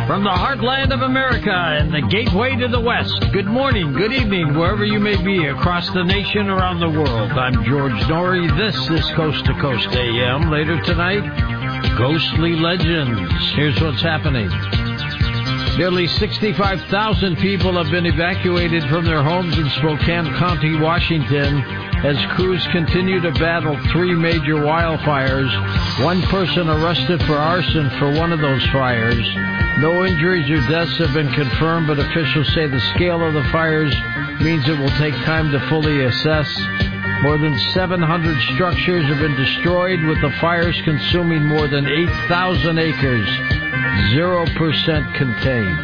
From the heartland of America and the gateway to the West, good morning, good evening, wherever you may be across the nation, around the world. I'm George Norrie. This is Coast to Coast AM. Later tonight, Ghostly Legends. Here's what's happening. Nearly 65,000 people have been evacuated from their homes in Spokane County, Washington, as crews continue to battle three major wildfires. One person arrested for arson for one of those fires. No injuries or deaths have been confirmed, but officials say the scale of the fires means it will take time to fully assess. More than 700 structures have been destroyed, with the fires consuming more than 8,000 acres. 0% contained.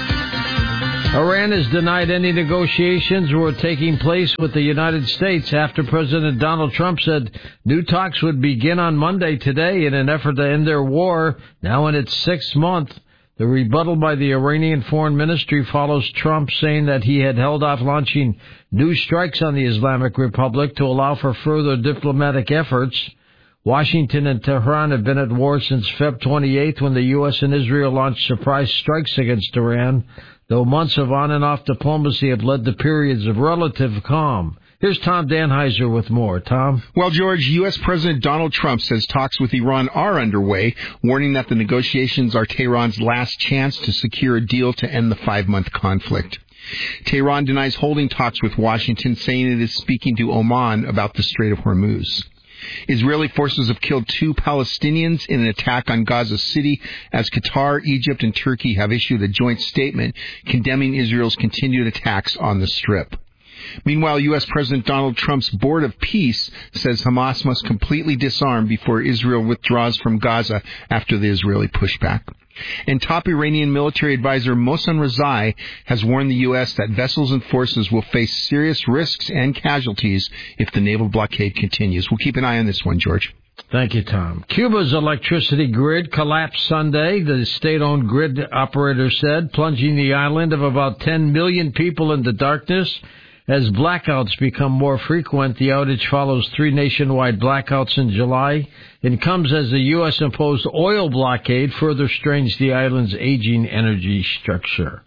Iran has denied any negotiations were taking place with the United States after President Donald Trump said new talks would begin on Monday today in an effort to end their war, now in its sixth month. The rebuttal by the Iranian Foreign Ministry follows Trump saying that he had held off launching new strikes on the Islamic Republic to allow for further diplomatic efforts. Washington and Tehran have been at war since February 28th, when the U.S. and Israel launched surprise strikes against Iran, though months of on and off diplomacy have led to periods of relative calm. Here's Tom Danheiser with more. Tom? Well, George, U.S. President Donald Trump says talks with Iran are underway, warning that the negotiations are Tehran's last chance to secure a deal to end the 5-month conflict. Tehran denies holding talks with Washington, saying it is speaking to Oman about the Strait of Hormuz. Israeli forces have killed 2 Palestinians in an attack on Gaza City, as Qatar, Egypt, and Turkey have issued a joint statement condemning Israel's continued attacks on the Strip. Meanwhile, U.S. President Donald Trump's Board of Peace says Hamas must completely disarm before Israel withdraws from Gaza after the Israeli pushback. And top Iranian military advisor Mohsen Rezai has warned the U.S. that vessels and forces will face serious risks and casualties if the naval blockade continues. We'll keep an eye on this one, George. Thank you, Tom. Cuba's electricity grid collapsed Sunday, the state-owned grid operator said, plunging the island of about 10 million people into darkness. As blackouts become more frequent, the outage follows 3 nationwide blackouts in July and comes as the U.S. imposed oil blockade further strains the island's aging energy structure.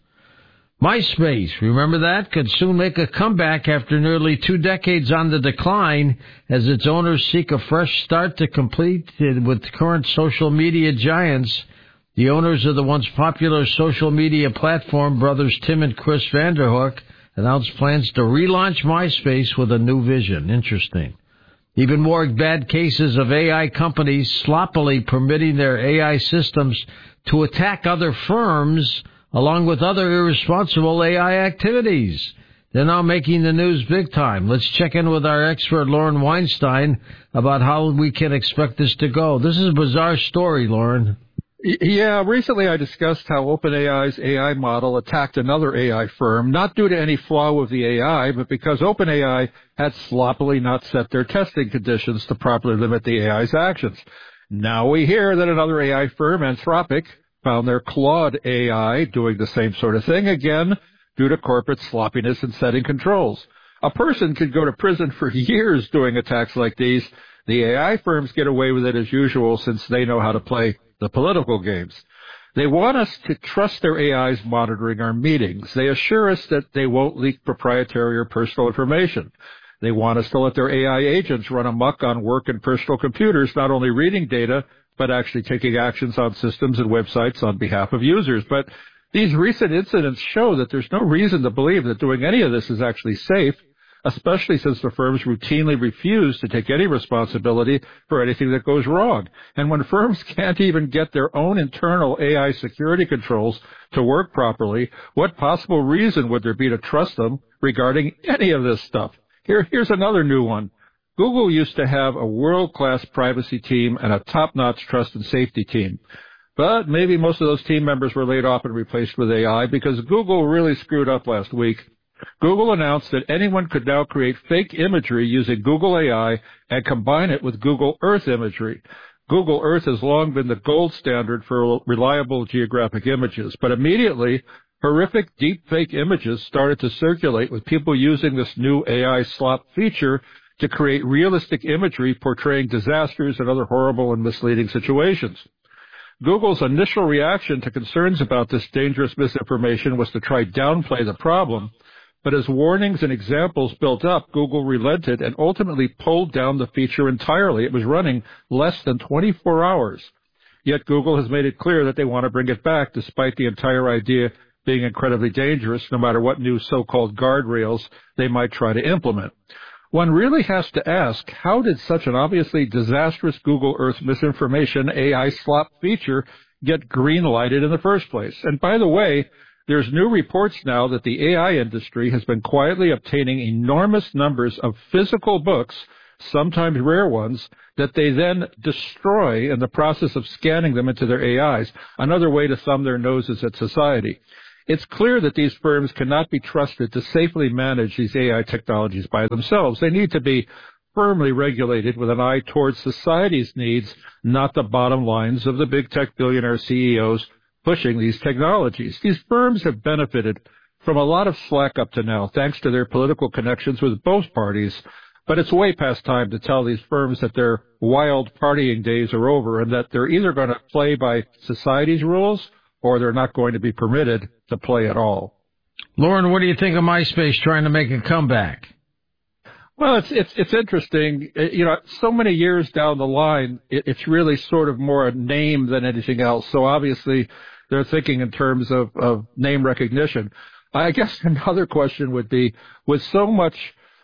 MySpace, remember that, could soon make a comeback after nearly 2 decades on the decline as its owners seek a fresh start to compete with current social media giants. The owners of the once popular social media platform, brothers Tim and Chris Vanderhook, announced plans to relaunch MySpace with a new vision. Interesting. Even more bad cases of AI companies sloppily permitting their AI systems to attack other firms along with other irresponsible AI activities. They're now making the news big time. Let's check in with our expert, Lauren Weinstein, about how we can expect this to go. This is a bizarre story, Lauren. Yeah, recently I discussed how OpenAI's AI model attacked another AI firm, not due to any flaw with the AI, but because OpenAI had sloppily not set their testing conditions to properly limit the AI's actions. Now we hear that another AI firm, Anthropic, found their Claude AI doing the same sort of thing again due to corporate sloppiness in setting controls. A person could go to prison for years doing attacks like these. The AI firms get away with it as usual since they know how to play the political games. They want us to trust their AIs monitoring our meetings. They assure us that they won't leak proprietary or personal information. They want us to let their AI agents run amok on work and personal computers, not only reading data, but actually taking actions on systems and websites on behalf of users. But these recent incidents show that there's no reason to believe that doing any of this is actually safe, especially since the firms routinely refuse to take any responsibility for anything that goes wrong. And when firms can't even get their own internal AI security controls to work properly, what possible reason would there be to trust them regarding any of this stuff? Here's another new one. Google used to have a world-class privacy team and a top-notch trust and safety team. But maybe most of those team members were laid off and replaced with AI because Google really screwed up last week. Google announced that anyone could now create fake imagery using Google AI and combine it with Google Earth imagery. Google Earth has long been the gold standard for reliable geographic images, but immediately horrific deepfake images started to circulate with people using this new AI slop feature to create realistic imagery portraying disasters and other horrible and misleading situations. Google's initial reaction to concerns about this dangerous misinformation was to try downplay the problem, but as warnings and examples built up, Google relented and ultimately pulled down the feature entirely. It was running less than 24 hours. Yet Google has made it clear that they want to bring it back, despite the entire idea being incredibly dangerous, no matter what new so-called guardrails they might try to implement. One really has to ask, how did such an obviously disastrous Google Earth misinformation AI slop feature get green-lighted in the first place? And by the way, there's new reports now that the AI industry has been quietly obtaining enormous numbers of physical books, sometimes rare ones, that they then destroy in the process of scanning them into their AIs, another way to thumb their noses at society. It's clear that these firms cannot be trusted to safely manage these AI technologies by themselves. They need to be firmly regulated with an eye towards society's needs, not the bottom lines of the big tech billionaire CEOs pushing these technologies. These firms have benefited from a lot of slack up to now, thanks to their political connections with both parties, but it's way past time to tell these firms that their wild partying days are over and that they're either going to play by society's rules or they're not going to be permitted to play at all. Lauren, what do you think of MySpace trying to make a comeback? Well, it's interesting. You know, so many years down the line, it's really sort of more a name than anything else. So obviously, they're thinking in terms of name recognition. I guess another question would be, with so much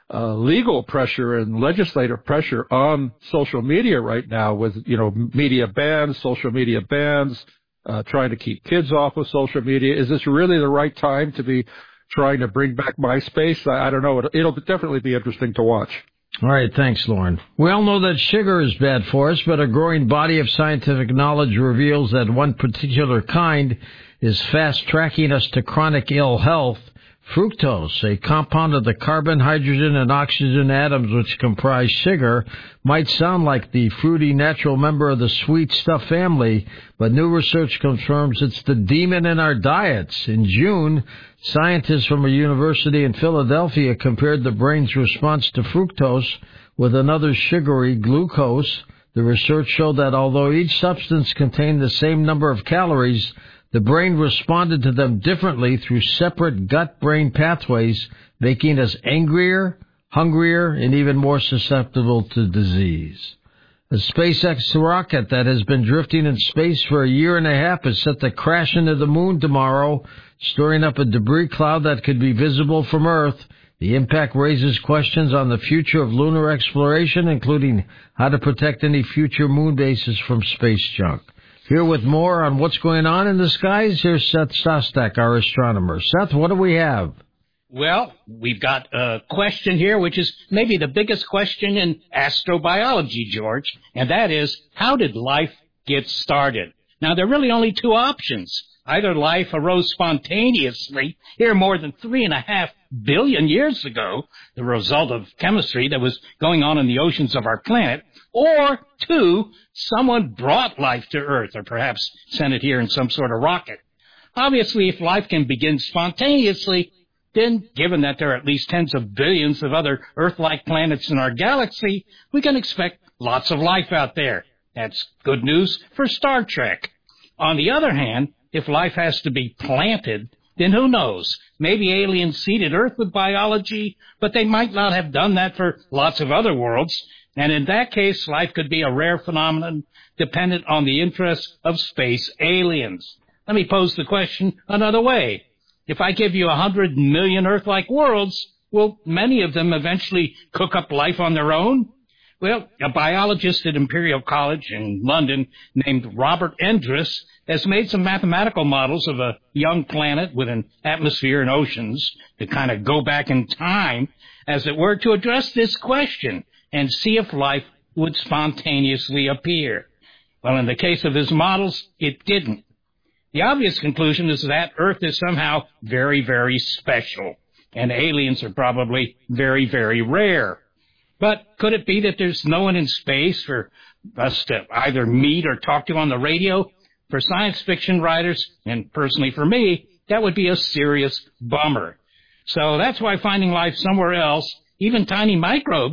legal pressure and legislative pressure on social media right now, with media bans, social media bans, trying to keep kids off of social media, is this really the right time to be trying to bring back MySpace? I don't know. It'll definitely be interesting to watch. All right, thanks, Lauren. We all know that sugar is bad for us, but a growing body of scientific knowledge reveals that one particular kind is fast-tracking us to chronic ill health. Fructose, a compound of the carbon, hydrogen, and oxygen atoms which comprise sugar, might sound like the fruity natural member of the sweet stuff family, but new research confirms it's the demon in our diets. In June, scientists from a university in Philadelphia compared the brain's response to fructose with another sugary, glucose. The research showed that although each substance contained the same number of calories, the brain responded to them differently through separate gut-brain pathways, making us angrier, hungrier, and even more susceptible to disease. A SpaceX rocket that has been drifting in space for a year and a half is set to crash into the moon tomorrow, stirring up a debris cloud that could be visible from Earth. The impact raises questions on the future of lunar exploration, including how to protect any future moon bases from space junk. Here with more on what's going on in the skies, here's Seth Shostak, our astronomer. Seth, what do we have? Well, we've got a question here, which is maybe the biggest question in astrobiology, George, and that is, how did life get started? Now, there are really only two options. Either life arose spontaneously here more than 3.5 billion years ago, the result of chemistry that was going on in the oceans of our planet, or two, someone brought life to Earth, or perhaps sent it here in some sort of rocket. Obviously, if life can begin spontaneously, then given that there are at least tens of billions of other Earth-like planets in our galaxy, we can expect lots of life out there. That's good news for Star Trek. On the other hand, if life has to be planted, then who knows? Maybe aliens seeded Earth with biology, but they might not have done that for lots of other worlds. And in that case, life could be a rare phenomenon dependent on the interests of space aliens. Let me pose the question another way. If I give you 100 million Earth-like worlds, will many of them eventually cook up life on their own? Well, a biologist at Imperial College in London named Robert Endres has made some mathematical models of a young planet with an atmosphere and oceans to kind of go back in time, as it were, to address this question and see if life would spontaneously appear. Well, in the case of his models, it didn't. The obvious conclusion is that Earth is somehow very, very special, and aliens are probably very, very rare. But could it be that there's no one in space for us to either meet or talk to on the radio? For science fiction writers, and personally for me, that would be a serious bummer. So that's why finding life somewhere else, even tiny microbes,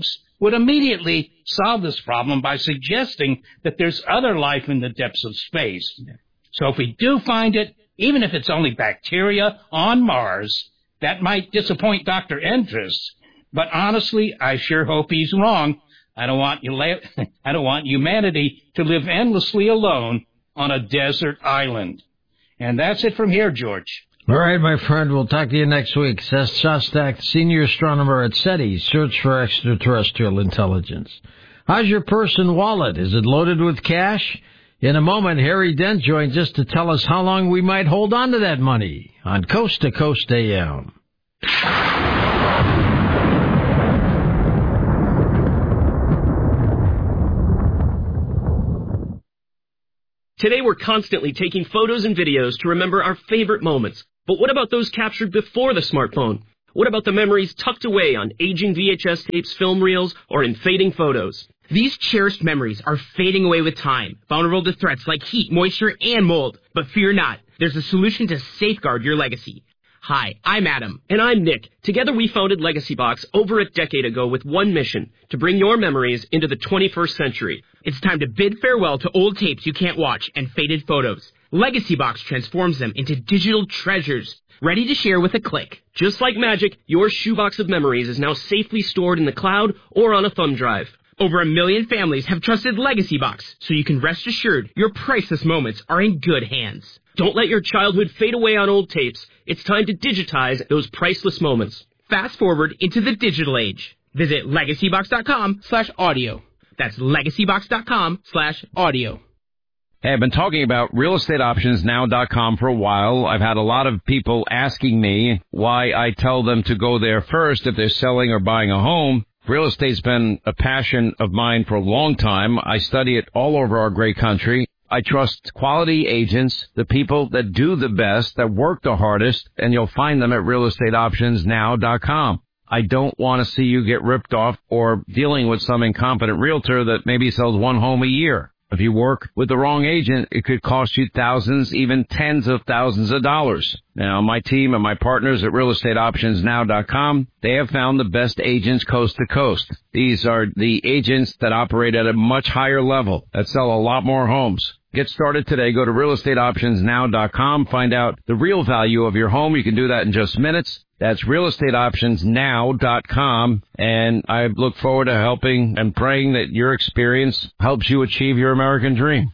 would immediately solve this problem by suggesting that there's other life in the depths of space. So if we do find it, even if it's only bacteria on Mars, that might disappoint Dr. Endres. But honestly, I sure hope he's wrong. I don't want humanity to live endlessly alone on a desert island. And that's it from here, George. All right, my friend. We'll talk to you next week. Seth Shostak, senior astronomer at SETI, Search for Extraterrestrial Intelligence. How's your purse and wallet? Is it loaded with cash? In a moment, Harry Dent joins us to tell us how long we might hold on to that money on Coast to Coast AM. Today we're constantly taking photos and videos to remember our favorite moments. But what about those captured before the smartphone? What about the memories tucked away on aging VHS tapes, film reels, or in fading photos? These cherished memories are fading away with time, vulnerable to threats like heat, moisture, and mold. But fear not, there's a solution to safeguard your legacy. Hi, I'm Adam. And I'm Nick. Together we founded Legacy Box over a decade ago with one mission, to bring your memories into the 21st century. It's time to bid farewell to old tapes you can't watch and faded photos. Legacy Box transforms them into digital treasures, ready to share with a click. Just like magic, your shoebox of memories is now safely stored in the cloud or on a thumb drive. Over 1 million families have trusted Legacy Box, so you can rest assured your priceless moments are in good hands. Don't let your childhood fade away on old tapes. It's time to digitize those priceless moments. Fast forward into the digital age. Visit legacybox.com/audio. That's legacybox.com/audio. Hey, I've been talking about realestateoptionsnow.com for a while. I've had a lot of people asking me why I tell them to go there first if they're selling or buying a home. Real estate's been a passion of mine for a long time. I study it all over our great country. I trust quality agents, the people that do the best, that work the hardest, and you'll find them at realestateoptionsnow.com. I don't want to see you get ripped off or dealing with some incompetent realtor that maybe sells one home a year. If you work with the wrong agent, it could cost you thousands, even tens of thousands of dollars. Now, my team and my partners at realestateoptionsnow.com, they have found the best agents coast to coast. These are the agents that operate at a much higher level, that sell a lot more homes. Get started today. Go to realestateoptionsnow.com. Find out the real value of your home. You can do that in just minutes. That's realestateoptionsnow.com. And I look forward to helping and praying that your experience helps you achieve your American dream.